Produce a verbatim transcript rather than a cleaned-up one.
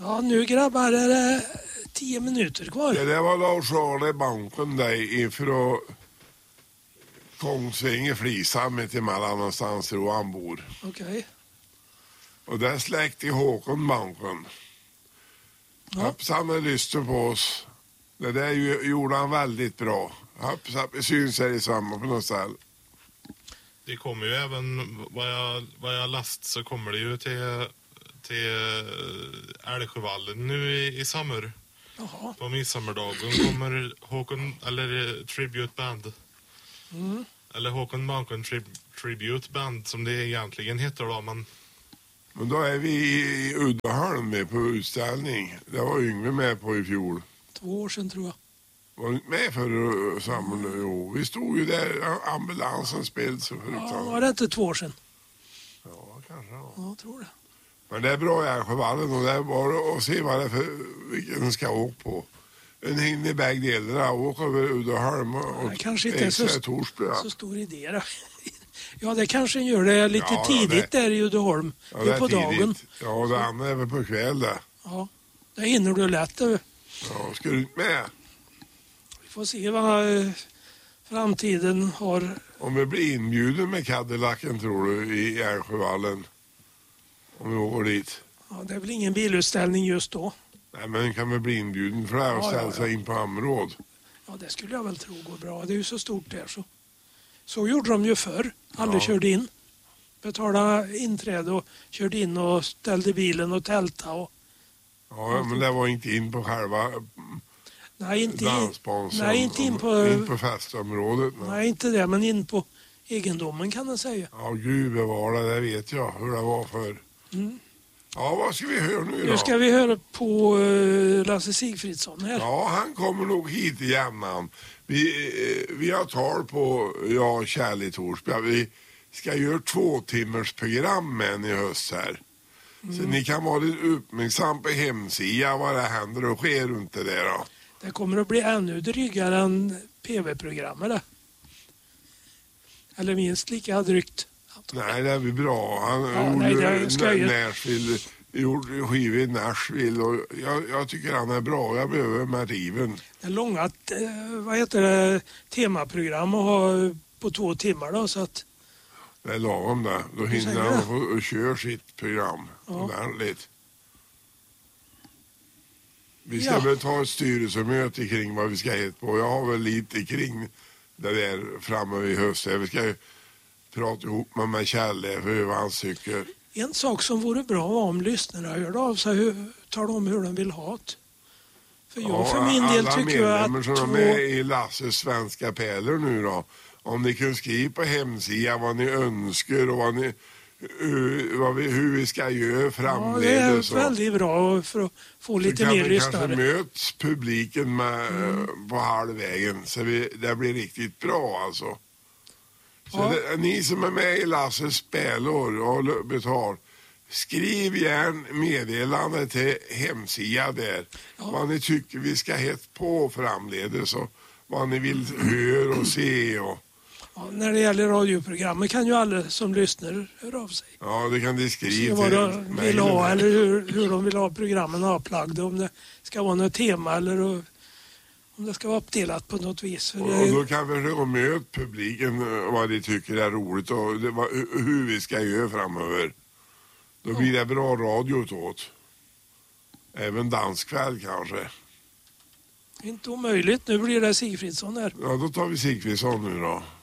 Ja, nu grabbar är det tio minuter kvar. Det där var Lars-Arne banken där inför Kongsvinger Flisam med till mellan någonstans där han bor. Okej. Okay. Och där släckte Håkon banken. Ja. Hoppsan har lyssnat på oss. Det där gjorde han väldigt bra. Hoppsan, vi syns här i samma på något ställe. Det kommer ju även, vad jag, vad jag last så kommer det ju till, till Älvsjövallen nu i, i sommar. Jaha. På midsommardagen kommer Håkon, eller Tribute Band. Mm. Eller Håkon Banken tri, Tribute Band som det egentligen heter då. Men... men då är vi i Uddeholm med på utställning. Det var Yngve med på i fjol. Två år sedan tror jag. Var inte med för samman? Jo, vi stod ju där, ambulansen spelade så förut. Ja, var det inte två år sedan? Ja, kanske. Ja, ja tror det. Men det är bra i Älvsjövallen och det är bara att se vad det är för vilken ska åka på. En hinner i bägdelarna och åka över Uddeholm och det kanske inte är så, Torsby, ja. så stor idé då. Ja, det kanske gör det lite ja, tidigt det, där i Uddeholm. Ja, det är på tidigt. Dagen. Ja, det andra är väl på kväll det. Ja, det hinner du lätt. Ja, ska du inte med? Vi får se vad eh, framtiden har. Om vi blir inbjuden med Cadillacen tror du i Älvsjövallen? Om vi åker dit. Ja, det är väl ingen bilutställning just då. Nej, men kan vi bli inbjuden för det här och ja, ställa ja, sig ja. in på områd? Ja, det skulle jag väl tro går bra. Det är ju så stort där så. Så gjorde de ju förr. Alla ja. körde in. Betalade inträde och körde in och ställde bilen och tälta och... Ja, men det var inte in på själva nej, inte dansbanan. Nej, inte in på... In på festområdet. Nej. nej, inte det, men in på egendomen kan man säga. Ja, gud bevara, det vet jag hur det var för. Mm. Ja, vad ska vi höra nu då? Nu ska vi höra på uh, Lasse Sigfridsson här. Ja, han kommer nog hit igen. Han. Vi, eh, vi har tal på, ja, Kjell Torsby. Vi ska göra två timmars program med en i höst här. Mm. Så ni kan vara lite uppmärksam på hemsidan vad det händer och sker runt det där då. Det kommer att bli ännu drygare än P V-programmet. Eller minst lika drygt. Nej, det blir bra. Han ja, gjorde Nashville, gjorde skivor i Nashville och jag, jag tycker han är bra. Jag behöver med riven. Det är långa, vad heter det, temaprogram att ha på två timmar då, så att... Det är lagom det. Då hinner han få köra sitt program ja. ordentligt. Vi ska ja. väl ta ett styrelsemöte kring vad vi ska heta på. Jag har väl lite kring det där framme i höst. Vi ska ju prata ihop med mig Kjell för vad han tycker. En sak som vore bra om lyssnarna hörde av sig, hur, talar om hur de vill ha det. För jag ja, för min del tycker jag att... alla som två... är med i Lasses svenska pärlor nu då. Om ni kan skriva på hemsidan vad ni önskar och vad ni, hur, vad vi, hur vi ska göra framledes. Ja, det är så. väldigt bra för att få lite mer lyssnare. Så kanske möts publiken med, mm. på halvvägen så vi, det blir riktigt bra alltså. Så ja. det, ni som är med i Lasses spelor och betalar, skriv gärna meddelande till hemsidan där. Ja. Vad ni tycker vi ska heta på framledes och vad ni vill höra och se och... Ja, när det gäller radioprogrammet kan ju alla som lyssnar höra av sig. Ja, det kan de skriva vad de vill ha eller hur, hur de vill ha programmen avplagda. Om det ska vara något tema eller om det ska vara uppdelat på något vis. För och, det... och då kan vi försöka möta publiken vad de tycker är roligt och det, vad, hur vi ska göra framöver. Då blir det bra radio åt. Även danskväll kanske. Inte omöjligt. Nu blir det Sigfridsson här. Ja, då tar vi Sigfridsson nu då.